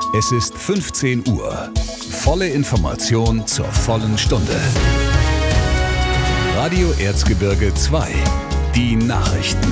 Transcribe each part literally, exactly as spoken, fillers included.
Es ist fünfzehn Uhr. Volle Information zur vollen Stunde. Radio Erzgebirge zwei. Die Nachrichten.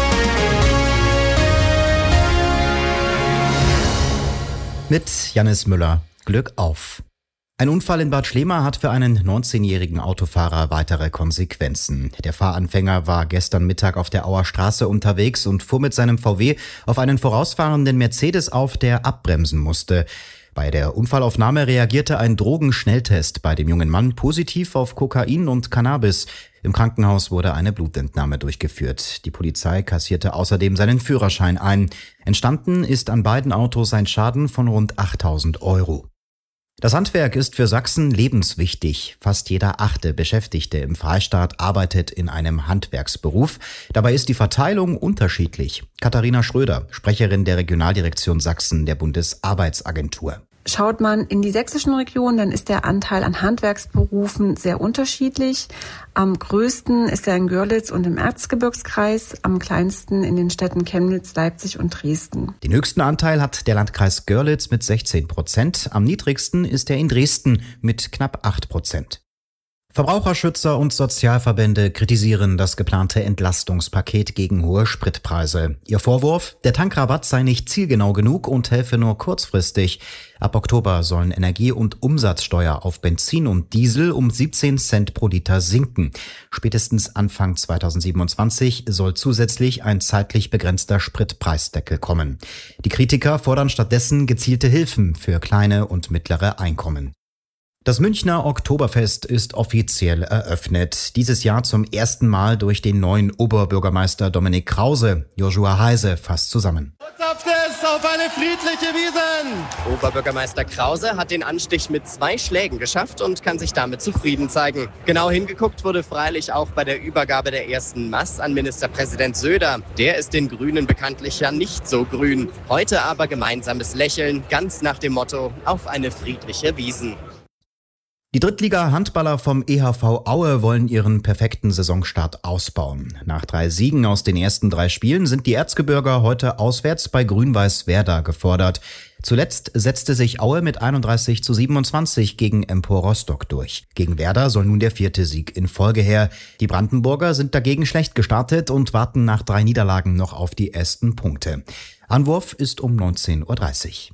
Mit Jannis Müller. Glück auf. Ein Unfall in Bad Schlema hat für einen neunzehnjährigen Autofahrer weitere Konsequenzen. Der Fahranfänger war gestern Mittag auf der Auer Straße unterwegs und fuhr mit seinem V W auf einen vorausfahrenden Mercedes auf, der abbremsen musste. Bei der Unfallaufnahme reagierte ein Drogenschnelltest bei dem jungen Mann positiv auf Kokain und Cannabis. Im Krankenhaus wurde eine Blutentnahme durchgeführt. Die Polizei kassierte außerdem seinen Führerschein ein. Entstanden ist an beiden Autos ein Schaden von rund achttausend Euro. Das Handwerk ist für Sachsen lebenswichtig. Fast jeder achte Beschäftigte im Freistaat arbeitet in einem Handwerksberuf. Dabei ist die Verteilung unterschiedlich. Katharina Schröder, Sprecherin der Regionaldirektion Sachsen der Bundesarbeitsagentur. Schaut man in die sächsischen Regionen, dann ist der Anteil an Handwerksberufen sehr unterschiedlich. Am größten ist er in Görlitz und im Erzgebirgskreis, am kleinsten in den Städten Chemnitz, Leipzig und Dresden. Den höchsten Anteil hat der Landkreis Görlitz mit sechzehn Prozent, am niedrigsten ist er in Dresden mit knapp acht Prozent. Verbraucherschützer und Sozialverbände kritisieren das geplante Entlastungspaket gegen hohe Spritpreise. Ihr Vorwurf, der Tankrabatt sei nicht zielgenau genug und helfe nur kurzfristig. Ab Oktober sollen Energie- und Umsatzsteuer auf Benzin und Diesel um siebzehn Cent pro Liter sinken. Spätestens Anfang zweitausendsiebenundzwanzig soll zusätzlich ein zeitlich begrenzter Spritpreisdeckel kommen. Die Kritiker fordern stattdessen gezielte Hilfen für kleine und mittlere Einkommen. Das Münchner Oktoberfest ist offiziell eröffnet. Dieses Jahr zum ersten Mal durch den neuen Oberbürgermeister Dominik Krause. Joshua Heise fasst zusammen. Fest auf eine friedliche Wiesn! Oberbürgermeister Krause hat den Anstich mit zwei Schlägen geschafft und kann sich damit zufrieden zeigen. Genau hingeguckt wurde freilich auch bei der Übergabe der ersten Maß an Ministerpräsident Söder. Der ist den Grünen bekanntlich ja nicht so grün. Heute aber gemeinsames Lächeln, ganz nach dem Motto: auf eine friedliche Wiesn. Die Drittliga-Handballer vom E H V Aue wollen ihren perfekten Saisonstart ausbauen. Nach drei Siegen aus den ersten drei Spielen sind die Erzgebirger heute auswärts bei Grün-Weiß Werder gefordert. Zuletzt setzte sich Aue mit einunddreißig zu siebenundzwanzig gegen Empor Rostock durch. Gegen Werder soll nun der vierte Sieg in Folge her. Die Brandenburger sind dagegen schlecht gestartet und warten nach drei Niederlagen noch auf die ersten Punkte. Anwurf ist um neunzehn Uhr dreißig.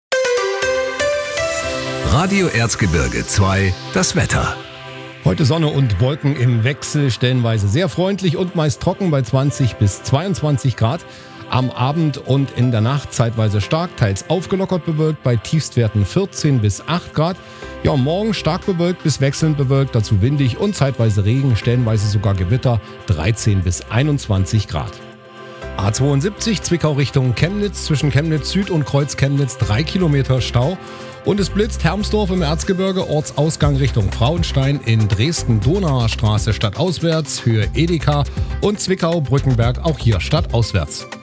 Radio Erzgebirge zwei, das Wetter. Heute Sonne und Wolken im Wechsel, stellenweise sehr freundlich und meist trocken bei zwanzig bis zweiundzwanzig Grad. Am Abend und in der Nacht zeitweise stark, teils aufgelockert bewölkt bei Tiefstwerten vierzehn bis acht Grad. Ja, und morgen stark bewölkt bis wechselnd bewölkt, dazu windig und zeitweise Regen, stellenweise sogar Gewitter, dreizehn bis einundzwanzig Grad. A zweiundsiebzig Zwickau Richtung Chemnitz, zwischen Chemnitz Süd und Kreuz Chemnitz drei Kilometer Stau. Und es blitzt Hermsdorf im Erzgebirge, Ortsausgang Richtung Frauenstein, in Dresden Donauer Straße stadtauswärts, Höhe Edeka und Zwickau Brückenberg auch hier stadtauswärts.